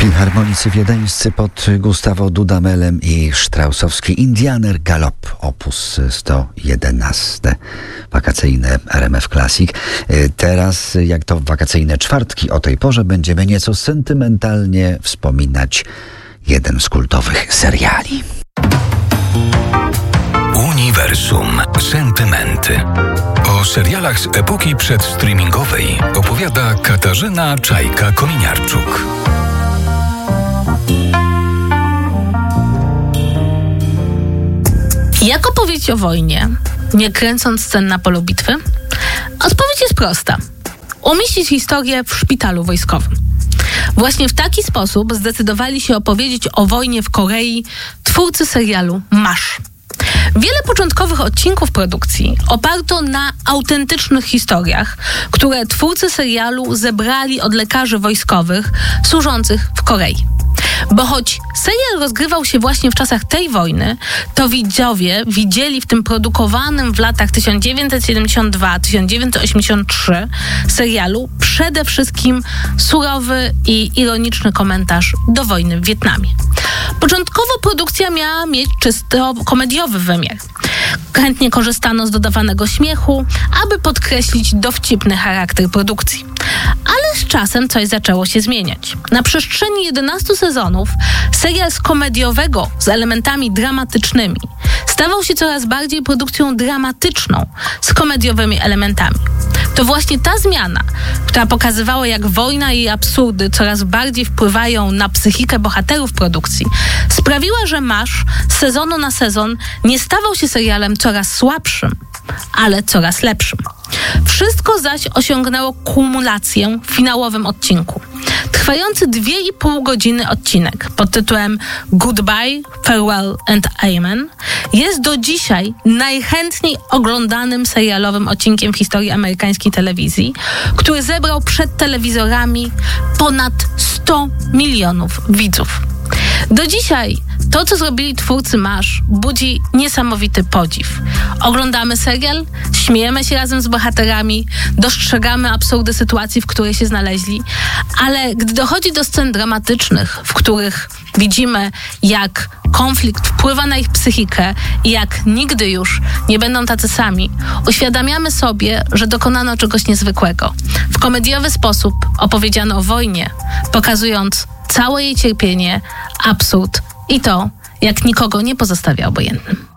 Filharmonicy wiedeńscy pod Gustavo Dudamelem i Straussowski Indianer Galop, opus 111, wakacyjne RMF Classic. Teraz, jak to wakacyjne czwartki o tej porze, będziemy nieco sentymentalnie wspominać jeden z kultowych seriali. Uniwersum Sentymenty. O serialach z epoki przedstreamingowej opowiada Katarzyna Czajka-Kominiarczuk. Jak opowiedzieć o wojnie, nie kręcąc scen na polu bitwy? Odpowiedź jest prosta. Umieścić historię w szpitalu wojskowym. Właśnie w taki sposób zdecydowali się opowiedzieć o wojnie w Korei twórcy serialu MASH. Wiele początkowych odcinków produkcji oparto na autentycznych historiach, które twórcy serialu zebrali od lekarzy wojskowych służących w Korei. Bo choć serial rozgrywał się właśnie w czasach tej wojny, to widzowie widzieli w tym produkowanym w latach 1972-1983 serialu przede wszystkim surowy i ironiczny komentarz do wojny w Wietnamie. Początkowo produkcja miała mieć czysto komediowy wymiar. Chętnie korzystano z dodawanego śmiechu, aby podkreślić dowcipny charakter produkcji. Ale z czasem coś zaczęło się zmieniać. Na przestrzeni 11 sezonów serial z komediowego z elementami dramatycznymi stawał się coraz bardziej produkcją dramatyczną z komediowymi elementami. To właśnie ta zmiana, która pokazywała, jak wojna i jej absurdy coraz bardziej wpływają na psychikę bohaterów produkcji, sprawiła, że MASH z sezonu na sezon nie stawał się serialem coraz słabszym, ale coraz lepszym. Wszystko zaś osiągnęło kumulację w finałowym odcinku. Trwający 2,5 godziny odcinek pod tytułem Goodbye, Farewell and Amen jest do dzisiaj najchętniej oglądanym serialowym odcinkiem w historii amerykańskiej telewizji, który zebrał przed telewizorami ponad 100 milionów widzów. Do dzisiaj to, co zrobili twórcy MASH, budzi niesamowity podziw. Oglądamy serial, śmiejemy się razem z bohaterami, dostrzegamy absurdy sytuacji, w której się znaleźli, ale gdy dochodzi do scen dramatycznych, w których widzimy, jak konflikt wpływa na ich psychikę i jak nigdy już nie będą tacy sami, uświadamiamy sobie, że dokonano czegoś niezwykłego. W komediowy sposób opowiedziano o wojnie, pokazując całe jej cierpienie, absurd i to, jak nikogo nie pozostawia obojętnym.